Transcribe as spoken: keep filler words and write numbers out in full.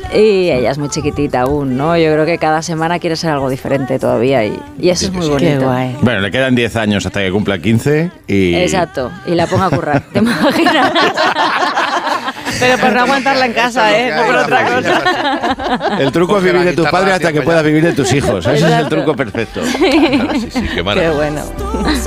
Y ella es muy chiquitita aún, ¿no? Yo creo que cada semana quiere ser algo diferente todavía y, y eso sí, es muy bonito. Qué guay. Bueno, le quedan diez años hasta que cumpla quince y... Exacto, y la ponga a currar, ¿te imaginas? Pero por no aguantarla en casa, ¿eh? No por otra cosa. El truco es vivir de tu padre hasta que puedas vivir de tus hijos. Ese es el truco perfecto. Claro, sí, sí, qué maravilla. Qué bueno.